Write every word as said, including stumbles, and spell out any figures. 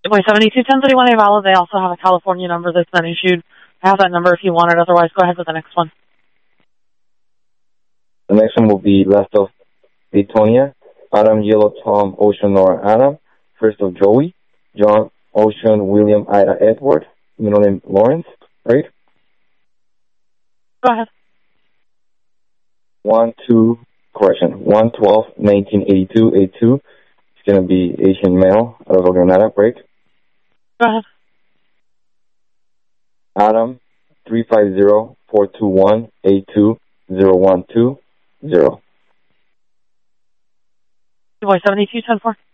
Boy seventy-two ten thirty-one A valid. They also have a California number that's been issued. I have that number if you want it. Otherwise, go ahead with the next one. The next one will be last of Latonia, Adam, Yellow, Tom, Ocean, Nora, Adam. First of Joey, John, Ocean, William, Ida, Edward. Middle name Lawrence, right? Go ahead. One, two, correction. One, twelve, nineteen, eighty-two, eighty-two. It's going to be Asian male out of Granada, right? Go ahead. Adam, three five zero, four two one, eight two zero one two zero. Boy seventy-two ten four.